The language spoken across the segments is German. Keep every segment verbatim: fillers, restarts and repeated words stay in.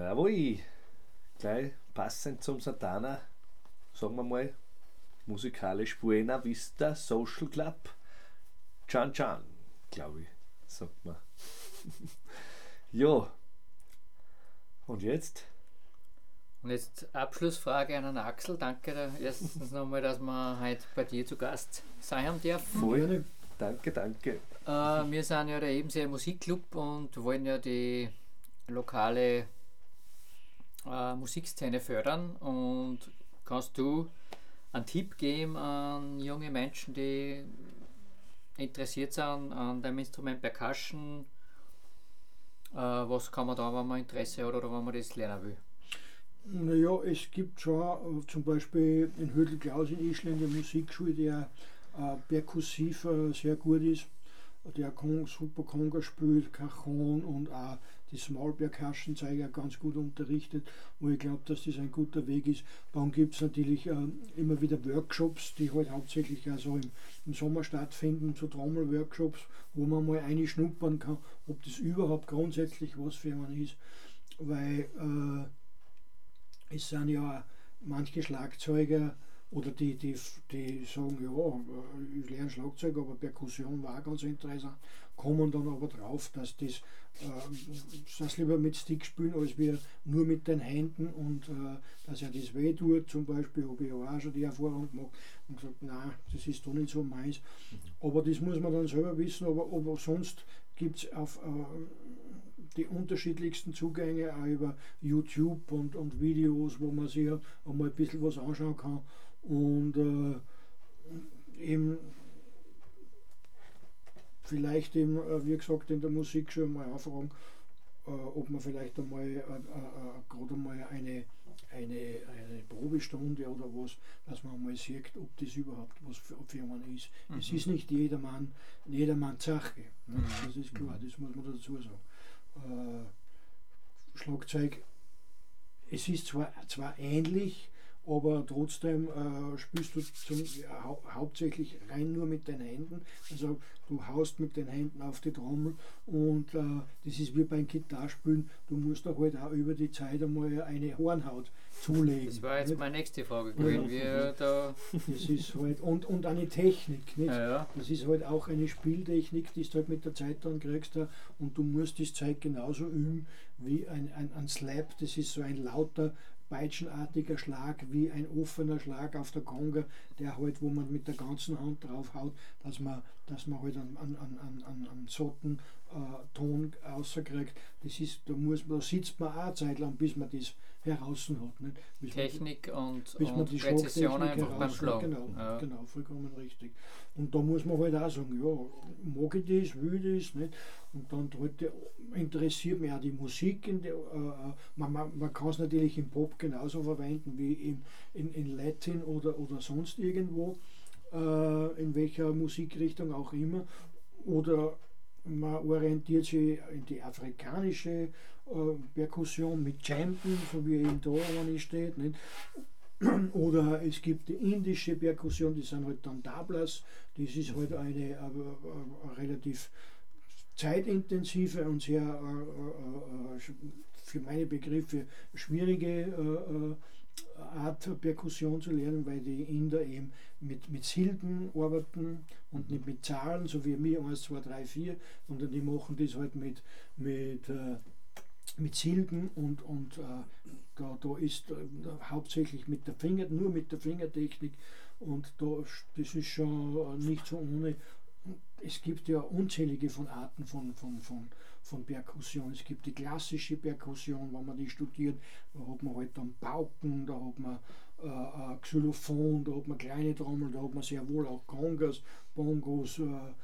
Jawohl, gleich passend zum Satana, sagen wir mal, musikalisch Buena Vista Social Club, Chan Chan, glaube ich, sagt man. Ja, und jetzt? Und jetzt Abschlussfrage an den Axel. Danke erstens nochmal, dass wir heute bei dir zu Gast sein dürfen. Voll, danke, danke. Äh, wir sind ja der Ebenseer Musikclub und wollen ja die lokale äh, Musikszene fördern. Und kannst du einen Tipp geben an junge Menschen, die interessiert sind an dem Instrument Percussion? Äh, was kann man da, wenn man Interesse hat oder wenn man das lernen will? Naja, es gibt schon äh, zum Beispiel in Hödel-Klaus in Ischl der Musikschule, der äh, perkussiv äh, sehr gut ist. Der kann super Conga spielt, Cajon und auch die Small Percussion Zeiger ganz gut unterrichtet, wo ich glaube, dass das ein guter Weg ist. Dann gibt es natürlich äh, immer wieder Workshops, die halt hauptsächlich also im, im Sommer stattfinden, so Trommelworkshops, wo man mal reinschnuppern kann, ob das überhaupt grundsätzlich was für einen ist, weil äh, es sind ja manche Schlagzeuger oder die, die, die sagen, ja, ich lerne Schlagzeug, aber Perkussion war auch ganz interessant, kommen dann aber drauf, dass das äh, das lieber mit Stick spielen, als wir nur mit den Händen und äh, dass er das weh tut, zum Beispiel, habe ich auch schon die Erfahrung gemacht und gesagt, nein, das ist doch nicht so meins. Aber das muss man dann selber wissen, aber, aber sonst gibt es auf äh, die unterschiedlichsten Zugänge auch über YouTube und, und Videos, wo man sich ja einmal ein bisschen was anschauen kann und äh, eben vielleicht eben, äh, wie gesagt, in der Musikschule mal anfragen, äh, ob man vielleicht einmal äh, äh, gerade einmal eine, eine, eine Probestunde oder was, dass man mal sieht, ob das überhaupt was für, für einen ist. Mhm. Es ist nicht jedermann, jedermanns Sache, ne? Mhm. Das ist klar, das muss man dazu sagen. Äh, Schlagzeug, es ist zwar, zwar ähnlich, aber trotzdem äh, spielst du zum, ja, hau hauptsächlich rein nur mit den Händen. Also du haust mit den Händen auf die Trommel und äh, das ist wie beim Gitarrespielen, du musst da halt auch über die Zeit einmal eine Hornhaut zulegen. Das war jetzt nicht? Meine nächste Frage gewesen. Ja. Da das ist halt, und, und eine Technik, nicht? Ja, ja. Das ist halt auch eine Spieltechnik, die du halt mit der Zeit dann kriegst da, und du musst das Zeug genauso üben wie ein, ein, ein Slap, das ist so ein lauter peitschenartiger Schlag wie ein offener Schlag auf der Conga, der halt, wo man mit der ganzen Hand drauf haut, dass man, dass man halt an, an, an, an, an satten äh, Ton rauskriegt. Das ist, da muss man, da sitzt man auch eine Zeit lang, bis man das heraus hat. Nicht? Bis Technik man, und, bis man und die Präzision einfach beim Schlagen. Genau, ja. genau, vollkommen richtig. Und da muss man halt auch sagen, ja, mag ich das, will ich das, nicht? Und dann halt, interessiert mich auch die Musik. In der, äh, man man, man kann es natürlich im Pop genauso verwenden wie in, in, in Latin oder, oder sonst irgendwo, äh, in welcher Musikrichtung auch immer. Oder man orientiert sich in die afrikanische äh, Perkussion mit Champen, so wie eben da eine steht. Nicht? Oder es gibt die indische Perkussion, die sind halt dann Tablas. Das ist halt eine, eine, eine relativ zeitintensive und sehr äh, äh, für meine Begriffe schwierige äh, Art Perkussion zu lernen, weil die Inder eben mit, mit Silben arbeiten und nicht mit Zahlen, so wie wir eins, zwei, drei, vier, sondern die machen das halt mit, mit, äh, mit Silben und, und äh, da, da ist äh, hauptsächlich mit der Finger, nur mit der Fingertechnik, und da, das ist schon nicht so ohne. Es gibt ja unzählige von Arten von, von, von, von Perkussion. Es gibt die klassische Perkussion, wenn man die studiert, da hat man halt dann Pauken, da hat man äh, Xylophon, da hat man kleine Trommel, da hat man sehr wohl auch Congas, Bongos, äh,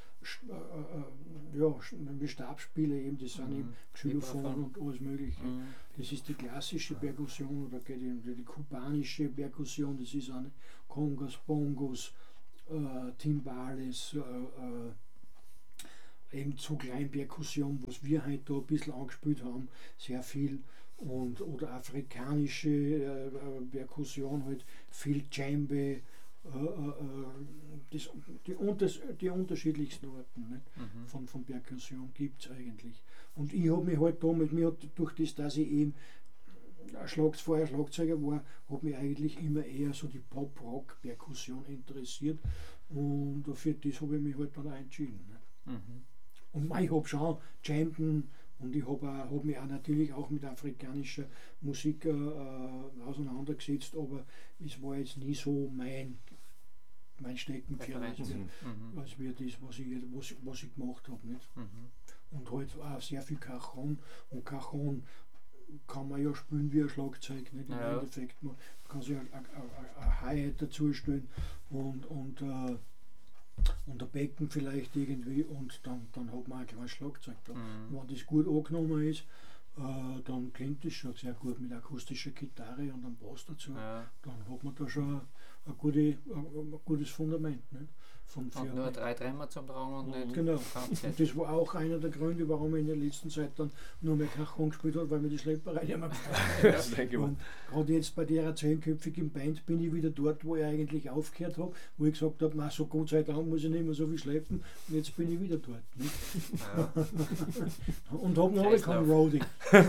äh, ja, wie Stabspiele eben, das sind mhm. eben Xylophon und alles mögliche. Mhm. Das ist die klassische Perkussion, oder geht die, die kubanische Perkussion, das ist eine Congas, Bongos, Uh, Timbales, uh, uh, eben zu Kleinperkussion, was wir heute da ein bisschen angespielt haben, sehr viel, und, oder afrikanische uh, Perkussion, halt viel Djembe, uh, uh, das, die, unters, die unterschiedlichsten Arten nicht? Mhm. Von, von Perkussion gibt es eigentlich. Und ich habe mich halt da mit mir, durch das, dass ich eben Schlag, vorher Schlagzeuger war, hat mich eigentlich immer eher so die Pop-Rock-Perkussion interessiert und für das habe ich mich halt dann auch entschieden. Ne? Mhm. Und ich habe schon Jampen und ich habe hab mich auch natürlich auch mit afrikanischer Musik äh, auseinandergesetzt, aber es war jetzt nie so mein, mein Steckenpferd, als, Mhm. wir, als wir das, was ich, was, was ich gemacht habe. Nicht? Mhm. Und halt auch sehr viel Cajon. Und Cajon kann man ja spielen wie ein Schlagzeug. Nicht? Im Ja. Endeffekt, man kann sich ein Hi-Hat dazu stellen und, und, äh, und ein Becken vielleicht irgendwie und dann, dann hat man ein kleines Schlagzeug da. Mhm. Wenn das gut angenommen ist, äh, dann klingt das schon sehr gut mit akustischer Gitarre und einem Bass dazu. Ja. Dann hat man da schon ein, gute, ein, ein gutes Fundament. Nicht? Von Und für- nur drei Tremmer zum Tragen und nicht Genau. ganze. Und das war auch einer der Gründe, warum ich in der letzten Zeit dann nur mehr Cajon gespielt habe, weil mir die Schlepperei nicht mehr gefallen hat. Das denke ich mal. Und gerade jetzt bei der zehnköpfigen Band bin ich wieder dort, wo ich eigentlich aufgehört habe, wo ich gesagt habe, na, so Gott sei Dank muss ich nicht mehr so viel schleppen. Und jetzt bin ich wieder dort. Nicht? Ja. Und habe noch Kreislauf. keinen Roadie.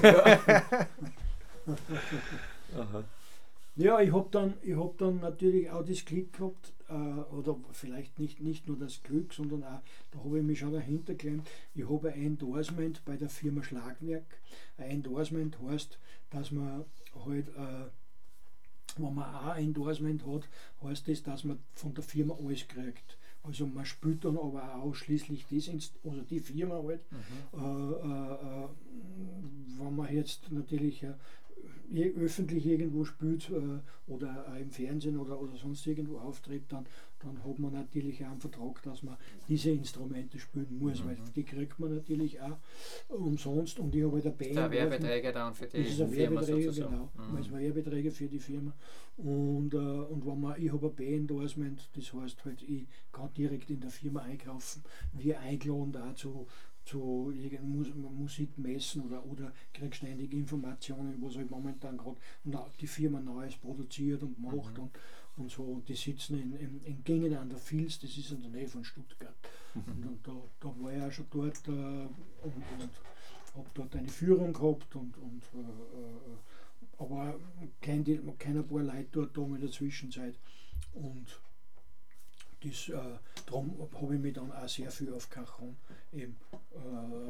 Aha. Ja, ich habe dann, ich hab dann natürlich auch das Glück gehabt, äh, oder vielleicht nicht, nicht nur das Glück, sondern auch, da habe ich mich schon dahinter geklemmt, ich habe ein Endorsement bei der Firma Schlagwerk. Ein Endorsement heißt, dass man halt, äh, wenn man auch ein Endorsement hat, heißt das, dass man von der Firma alles kriegt. Also man spielt dann aber auch ausschließlich das, Inst- also die Firma halt, Mhm. äh, äh, äh, wenn man jetzt natürlich äh, je- öffentlich irgendwo spielt äh, oder auch im Fernsehen oder, oder sonst irgendwo auftritt, dann, dann hat man natürlich auch einen Vertrag, dass man diese Instrumente spielen muss, Mhm. weil die kriegt man natürlich auch umsonst und ich habe halt eine Band. Der Werbeträger dann für die Das ist ein Firma Werbeträger, sozusagen. genau. Mhm. Das ist ein Werbeträger für die Firma. Und, äh, und wenn man, ich habe ein B-Endorsement, das heißt halt, ich kann direkt in der Firma einkaufen, wir eingeladen dazu zu irgendeinem Mus Musikmessen oder, oder kriege ständig Informationen, was halt momentan gerade die Firma Neues produziert und macht Mhm. und, und so. Und die sitzen in, in, in Gingen an der Vils, das ist in der Nähe von Stuttgart. Und, und da, da war ich auch schon dort äh, und, und habe dort eine Führung gehabt und, und äh, äh, aber kein, kein ein paar Leute dort da in der Zwischenzeit und das, äh, darum habe ich mich dann auch sehr viel auf Cajon eben äh,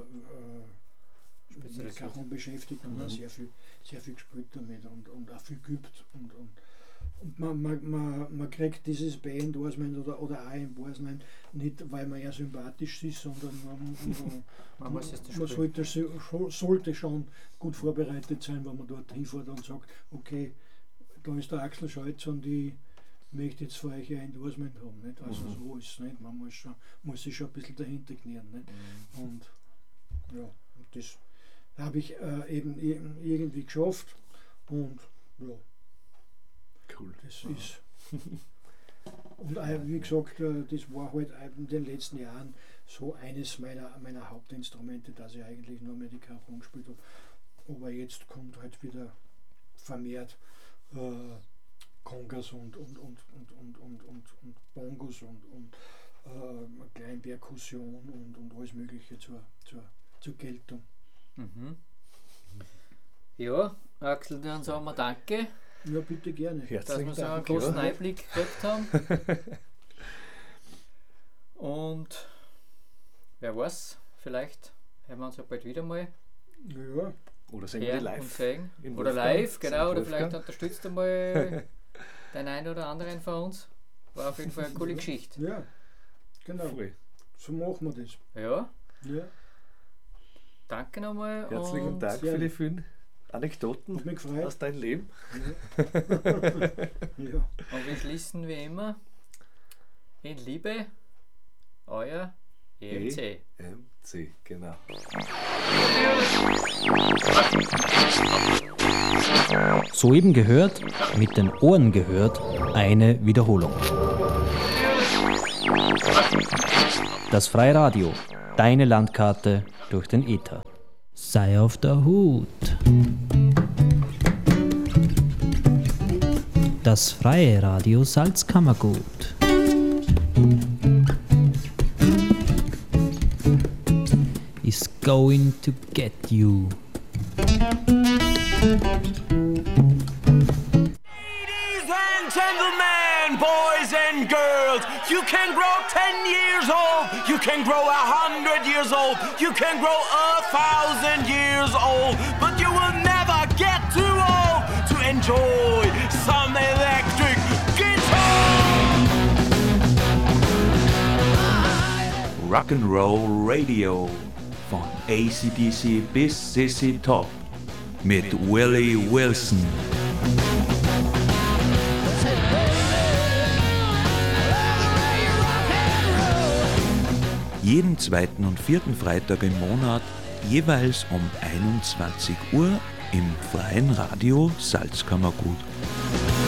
äh, mit Spezialisiert. Cajon beschäftigt und Mhm. auch sehr viel, sehr viel gespielt damit und, und auch viel geübt und, und, und man, man, man, man kriegt dieses B-Endorsement oder, oder auch Endorsement nicht, weil man ja sympathisch ist, sondern man, man, Man muss es man spielen. sollte, so- sollte schon gut vorbereitet sein, wenn man dort hinfährt und sagt, okay, da ist der Axel Scholz und ich möchte jetzt für euch ein Endorsement haben. Nicht? Also Mhm. so ist es nicht. Man muss, schon, muss sich schon ein bisschen dahinter knien. Nicht? Mhm. Und ja, und das habe ich äh, eben, eben irgendwie geschafft und ja, Cool. das ist. Und äh, wie gesagt, äh, das war halt äh, in den letzten Jahren so eines meiner, meiner Hauptinstrumente, dass ich eigentlich nur mehr die Cajon gespielt habe. Aber jetzt kommt halt wieder vermehrt äh, Congas und, und, und, und, und, und, und, und Bongos und, und äh, Kleinperkussion und, und alles Mögliche zur, zur, zur Geltung. Mhm. Ja, Axel, dann sagen wir Danke, Ja, bitte gerne. dass wir Herzlichen so einen Dank. großen Ja. Einblick gekriegt haben. Und wer weiß, vielleicht hören wir uns ja bald wieder mal Ja, Oder sehen wir die hören und live? sehen. in Oder Wolfgang? live, genau, oder Sankt vielleicht Wolfgang? unterstützt du mal den einen oder anderen von uns. War auf jeden Fall eine coole Geschichte. ja, genau. Voll. So machen wir das. Ja, Ja, danke nochmal. Herzlichen und Dank für die vielen Anekdoten hat mich gefreut. aus deinem Leben. Ja. Und wir schließen wie immer in Liebe, euer E M C. M C, genau. Soeben gehört, mit den Ohren gehört, eine Wiederholung. Das Freiradio, deine Landkarte durch den Äther. Sei auf der Hut. Das Freie Radio Salzkammergut. Is going to get you. Gentlemen, boys and girls, you can grow ten years old, you can grow a hundred years old, you can grow a thousand years old, but you will never get too old to enjoy some electric guitar. Rock'n'Roll Radio von A C D C bis Z Z Top mit Willie Wilson. Jeden zweiten und vierten Freitag im Monat, jeweils um einundzwanzig Uhr im freien Radio Salzkammergut.